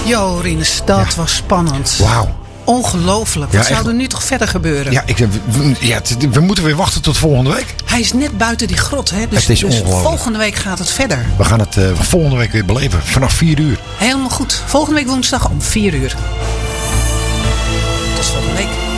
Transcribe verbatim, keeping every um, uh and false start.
Jo, Rinus, dat Ja. was spannend. Wauw. Ongelooflijk. Wat Ja, zou echt. er nu toch verder gebeuren? Ja, ik, we, ja, het- we moeten weer wachten tot volgende week. Hij is net buiten die grot, hè? Dus, Het is dus ongelooflijk. volgende week gaat het verder. We gaan het uh, volgende week weer beleven. Vanaf vier uur. Helemaal goed. Volgende week woensdag om vier uur.